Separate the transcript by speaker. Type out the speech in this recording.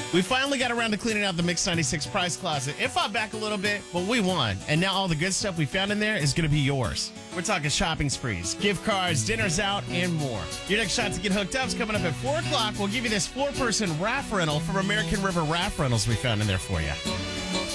Speaker 1: We finally got around to cleaning out the Mix 96 prize closet. It fought back a little bit, but we won. And now all the good stuff we found in there is going to be yours. We're talking shopping sprees, gift cards, dinners out, and more. Your next shot to get hooked up is coming up at 4 o'clock. We'll give you this 4-person raft rental from American River Raft Rentals we found in there for you.